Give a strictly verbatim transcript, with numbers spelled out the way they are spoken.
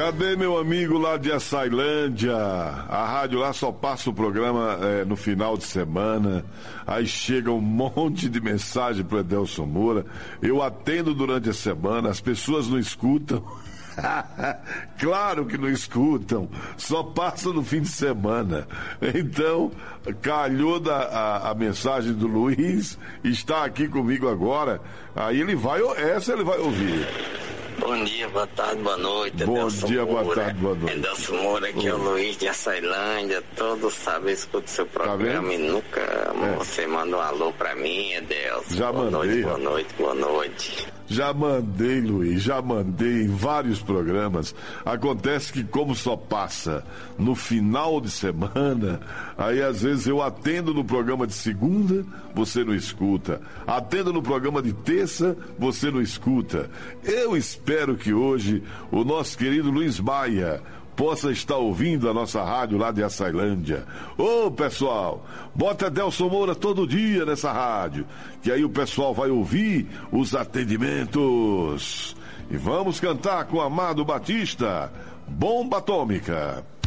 Cadê meu amigo lá de Açailândia? A rádio lá só passa o programa é, no final de semana. Aí chega um monte de mensagem pro Edelson Moura. Eu atendo durante a semana, as pessoas não escutam. Claro que não escutam, só passa no fim de semana. Então, calhou da, a, a mensagem do Luiz, está aqui comigo agora. Aí ele vai, essa ele vai ouvir. Bom dia, boa tarde, boa noite. Bom Edelson dia, Moura. boa tarde, boa noite. Edelson Moura, aqui é o Luiz de Açailândia. Todos sabem, escuto seu programa tá e nunca é. você manda um alô pra mim, Edelson. Já boa mandei. Noite, boa noite, boa noite. Já mandei, Luiz, já mandei em vários programas. Acontece que como só passa no final de semana, aí às vezes eu atendo no programa de segunda, você não escuta. Atendo no programa de terça, você não escuta. Eu espero que hoje o nosso querido Luiz Maia possa estar ouvindo a nossa rádio lá de Açailândia. Ô, pessoal, bota Edelson Moura todo dia nessa rádio, que aí o pessoal vai ouvir os atendimentos. E vamos cantar com Amado Batista, Bomba Atômica.